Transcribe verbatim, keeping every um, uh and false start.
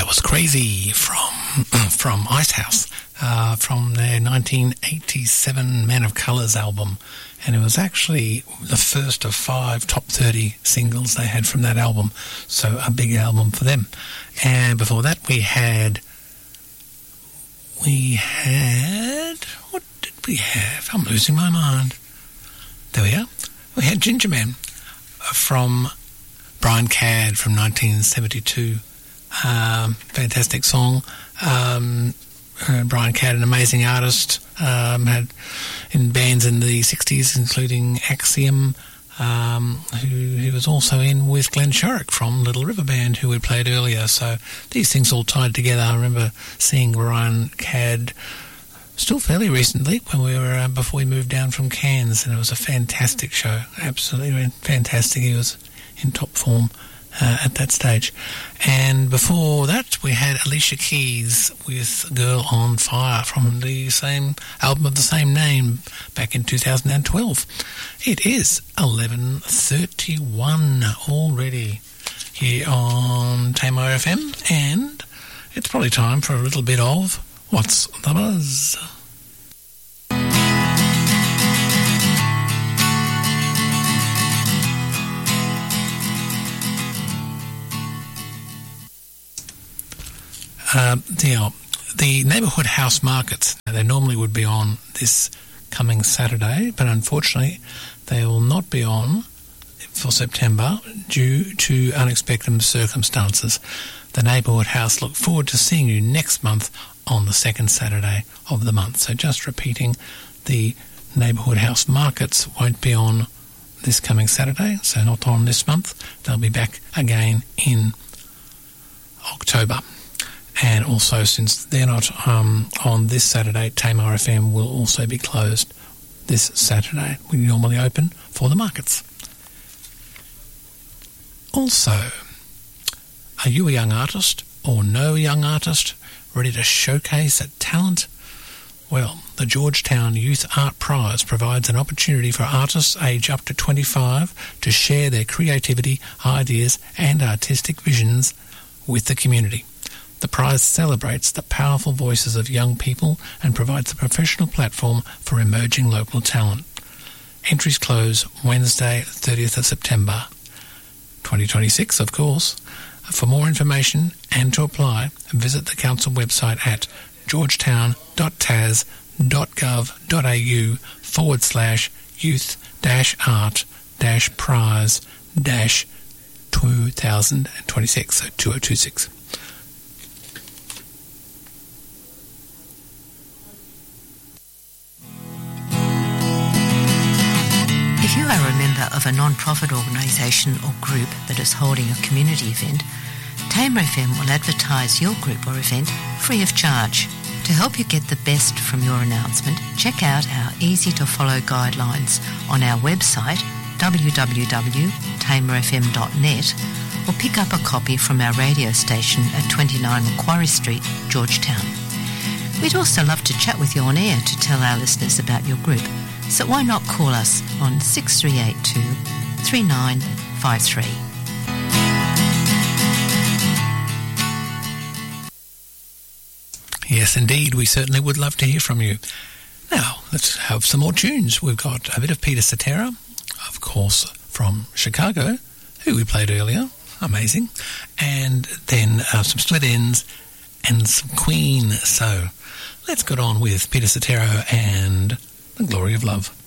was Crazy from from Icehouse, uh, from their nineteen eighty-seven Man of Colours album. And it was actually the first of five top thirty singles they had from that album. So a big album for them. And before that we had... We had... What did we have? I'm losing my mind. There we are. We had Ginger Man from Brian Cadd from nineteen seventy-two. Um, fantastic song. Um, uh, Brian Cadd, an amazing artist, um, had in bands in the sixties, including Axiom, um, who he was also in with Glenn Shorrock from Little River Band, who we played earlier. So these things all tied together. I remember seeing Brian Cadd still fairly recently when we were uh, before we moved down from Cairns, and it was a fantastic show. Absolutely fantastic. He was in top form uh, at that stage. And before that we had Alicia Keys with Girl on Fire from the same album of the same name back in two thousand twelve. It is eleven thirty-one already here on Tamar F M, and it's probably time for a little bit of What's the Buzz? Uh, the, uh, the neighbourhood house markets, they normally would be on this coming Saturday, but unfortunately they will not be on for September due to unexpected circumstances. The neighbourhood house look forward to seeing you next month on the second Saturday of the month. So just repeating, the neighbourhood house markets won't be on this coming Saturday, so not on this month. They'll be back again in October. And also, since they're not um, on this Saturday, Tamar F M will also be closed this Saturday. We normally open for the markets. Also, are you a young artist or know a young artist ready to showcase a talent? Well, the Georgetown Youth Art Prize provides an opportunity for artists aged up to twenty-five to share their creativity, ideas and artistic visions with the community. The prize celebrates the powerful voices of young people and provides a professional platform for emerging local talent. Entries close Wednesday, thirtieth of September, twenty twenty-six, of course. For more information and to apply, visit the council website at georgetown.tas.gov.au forward slash youth dash art dash prize dash 2026, so two thousand twenty-six. If you are a member of a non-profit organisation or group that is holding a community event, Tamar F M will advertise your group or event free of charge. To help you get the best from your announcement, check out our easy-to-follow guidelines on our website w w w dot tamar f m dot net or pick up a copy from our radio station at twenty-nine Macquarie Street, Georgetown. We'd also love to chat with you on air to tell our listeners about your group. So why not call us on six three eight two, three nine five three. Yes, indeed. We certainly would love to hear from you. Now, let's have some more tunes. We've got a bit of Peter Cetera, of course, from Chicago, who we played earlier. Amazing. And then uh, some Split Enz and some Queen. So let's get on with Peter Cetera and The Glory of Love.